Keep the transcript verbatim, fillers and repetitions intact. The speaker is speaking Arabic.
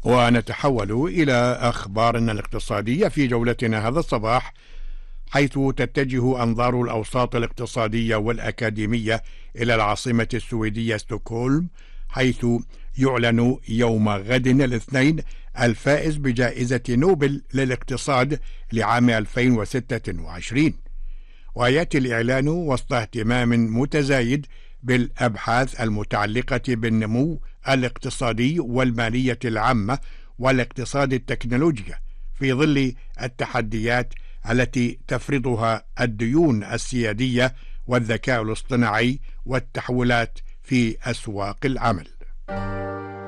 ونتحول إلى أخبارنا الاقتصادية في جولتنا هذا الصباح، حيث تتجه أنظار الأوساط الاقتصادية والأكاديمية إلى العاصمة السويدية ستوكهولم، حيث يعلن يوم غد الاثنين الفائز بجائزة نوبل للاقتصاد لعام ألفين وستة وعشرين. ويأتي الإعلان وسط اهتمام متزايد بالأبحاث المتعلقة بالنمو الاقتصادي والمالية العامة والاقتصاد التكنولوجي، في ظل التحديات التي تفرضها الديون السيادية والذكاء الاصطناعي والتحولات في أسواق العمل.